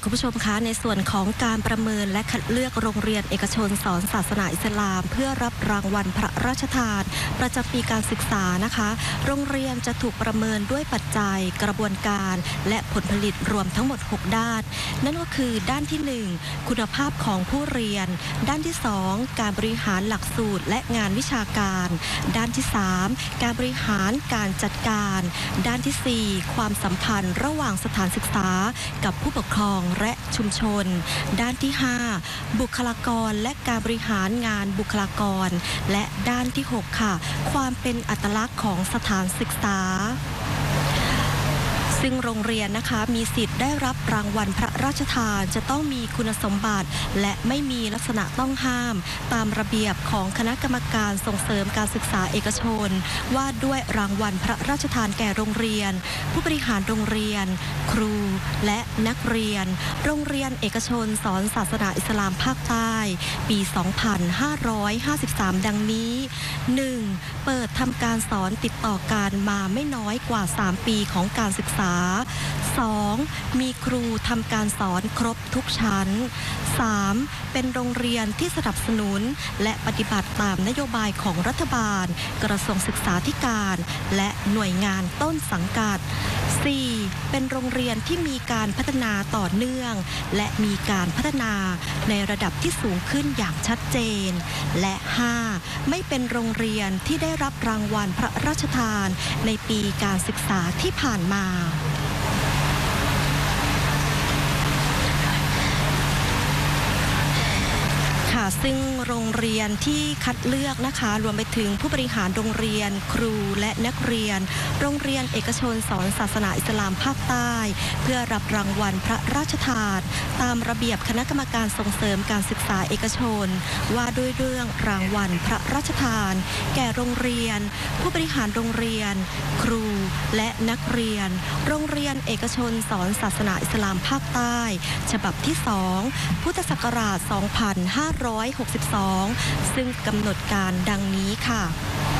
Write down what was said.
คุณผู้ชมคะในส่วนของการประเมินและคัดเลือกโรงเรียนเอกชนสอนศาสนาอิสลามเพื่อรับรางวัลพระราชทานประจำปีการศึกษานะคะโรงเรียนจะถูกประเมินด้วยปัจจัยกระบวนการและผลผลิตรวมทั้งหมด6ด้านนั่นก็คือด้านที่1คุณภาพของผู้เรียนด้านที่2การบริหารหลักสูตรและงานวิชาการด้านที่3การบริหารการจัดการด้านที่4ความสัมพันธ์ระหว่างสถานศึกษากับผู้ปกครองและชุมชนด้านที่5บุคลากรและการบริหารงานบุคลากรและด้านที่6ค่ะความเป็นอัตลักษณ์ของสถานศึกษาซึ่งโรงเรียนนะคะมีสิทธิ์ได้รับรางวัลพระราชทานจะต้องมีคุณสมบัติและไม่มีลักษณะต้องห้ามตามระเบียบของคณะกรรมการส่งเสริมการศึกษาเอกชนว่าด้วยรางวัลพระราชทานแก่โรงเรียนผู้บริหารโรงเรียนครูและนักเรียนโรงเรียนเอกชนสอนศาสนาอิสลามภาคใต้ปี 2553 ดังนี้ 1. เปิดทำการสอนติดต่อกันมาไม่น้อยกว่า3 ปีของการศึกษา 2. มีครูทำการสอนครบทุกชั้น 3. เป็นโรงเรียนที่สนับสนุนและปฏิบัติตามนโยบายของรัฐบาลกระทรวงศึกษาธิการและหน่วยงานต้นสังกัด 4. เป็นโรงเรียนที่มีการพัฒนาต่อเนื่องและมีการพัฒนาในระดับที่สูงขึ้นอย่างชัดเจนและ 5. ไม่เป็นโรงเรียนที่ได้รับรางวัลพระราชทานในปีการศึกษาที่ผ่านมาซึ่งโรงเรียนที่คัดเลือกนะคะรวมไปถึงผู้บริหารโรงเรียนครูและนักเรียนโรงเรียนเอกชนสอนศาสนาอิสลามภาคใต้เพื่อรับรางวัลพระราชทานตามระเบียบคณะกรรมการส่งเสริมการศึกษาเอกชนว่าด้วยเรื่องรางวัลพระราชทานแก่โรงเรียนผู้บริหารโรงเรียนครูและนักเรียนโรงเรียนเอกชนสอนศาสนาอิสลามภาคใต้ฉบับที่2พุทธศักราช 2562 ซึ่งกำหนดการดังนี้ค่ะ